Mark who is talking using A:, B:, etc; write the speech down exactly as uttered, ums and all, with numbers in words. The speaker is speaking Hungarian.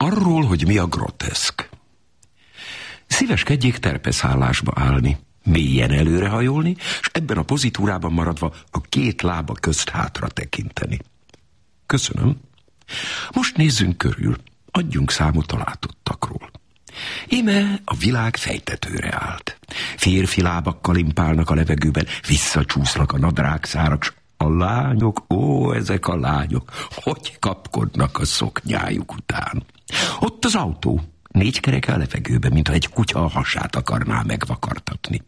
A: Arról, hogy mi a groteszk. Szíveskedjék terpeszállásba állni, mélyen előrehajolni, és ebben a pozitúrában maradva a két lába közt hátra tekinteni. Köszönöm. Most nézzünk körül, adjunk számot a látottakról. Íme a világ fejtetőre állt. Férfi lábak kalimpálnak a levegőben, visszacsúsznak a nadrágszárak, s a lányok, ó, ezek a lányok, hogy kapkodnak a szoknyájuk után. Ott az autó, négy kereke a levegőben, mintha egy kutya a hasát akarná megvakartatni.